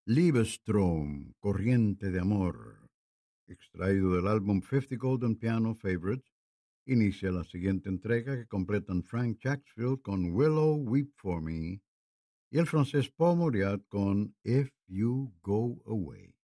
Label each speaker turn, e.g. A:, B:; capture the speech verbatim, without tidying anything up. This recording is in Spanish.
A: Liebestrom, Corriente de Amor, extraído del álbum cincuenta Golden Piano Favorites, inicia la siguiente entrega que completan Frank Jacksfield con Willow Weep for Me y el francés Paul Mauriat con If You Go Away.